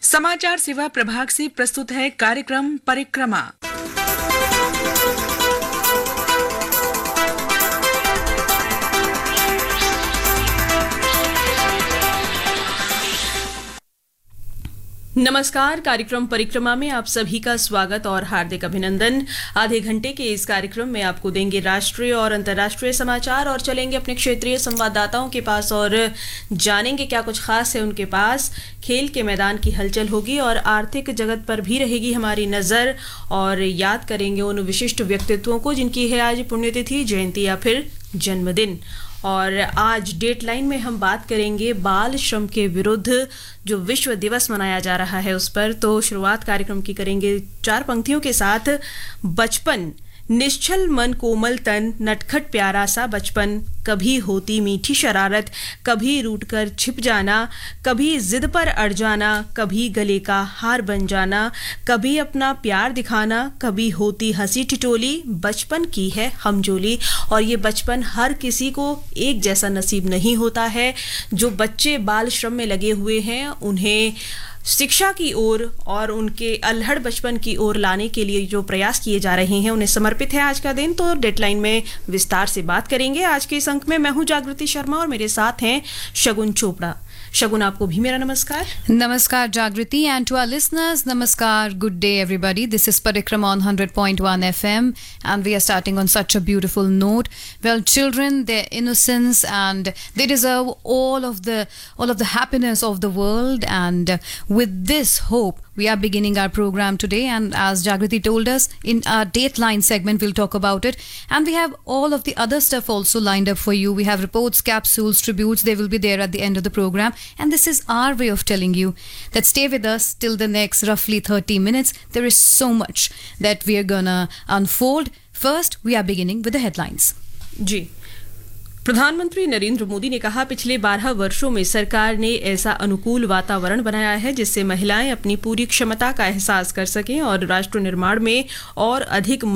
समाचार सेवा प्रभाग से प्रस्तुत है कार्यक्रम परिक्रमा। नमस्कार। कार्यक्रम परिक्रमा में आप सभी का स्वागत और हार्दिक अभिनंदन। आधे घंटे के इस कार्यक्रम में आपको देंगे राष्ट्रीय और अंतर्राष्ट्रीय समाचार और चलेंगे अपने क्षेत्रीय संवाददाताओं के पास और जानेंगे क्या कुछ खास है उनके पास। खेल के मैदान की हलचल होगी और आर्थिक जगत पर भी रहेगी हमारी नजर और याद करेंगे उन विशिष्ट व्यक्तित्वों को जिनकी है आज पुण्यतिथि, जयंती या फिर जन्मदिन। और आज डेटलाइन में हम बात करेंगे बाल श्रम के विरुद्ध जो विश्व दिवस मनाया जा रहा है उस पर। तो शुरुआत कार्यक्रम की करेंगे 4 पंक्तियों के साथ। बचपन, निश्चल मन कोमल तन, नटखट प्यारा सा बचपन, कभी होती मीठी शरारत, कभी रूठकर छिप जाना, कभी जिद पर अड़ जाना, कभी गले का हार बन जाना, कभी अपना प्यार दिखाना, कभी होती हंसी ठिठोली, बचपन की है हमजोली। और ये बचपन हर किसी को एक जैसा नसीब नहीं होता है। जो बच्चे बाल श्रम में लगे हुए हैं उन्हें शिक्षा की ओर और उनके अल्हड़ बचपन की ओर लाने के लिए जो प्रयास किए जा रहे हैं उन्हें समर्पित है आज का दिन। तो डेडलाइन में विस्तार से बात करेंगे। आज के इस अंक में मैं हूं जागृति शर्मा और मेरे साथ हैं शगुन चोपड़ा। शगुन, आपको भी मेरा नमस्कार। Namaskar Jagriti, and to our listeners, Namaskar, good day everybody. This is Parikrama on 100.1 FM and we are starting on such a beautiful note. Well, children, their innocence and they deserve all of the happiness of the world, and with this hope we are beginning our program today. And as Jagriti told us, in our Dateline segment we'll talk about it, and we have all of the other stuff also lined up for you. We have reports, capsules, tributes. They will be there at the end of the program. And this is our way of telling you that stay with us till the next roughly 30 minutes. There is so much that we are gonna unfold. First, we are beginning with the headlines. जी, प्रधानमंत्री नरेंद्र मोदी ने कहा, पिछले 12 वर्षों में सरकार ने ऐसा अनुकूल वातावरण बनाया है जिससे महिलाएं अपनी पूरी क्षमता का एहसास कर सकें और राष्ट्र निर्माण में और अधिक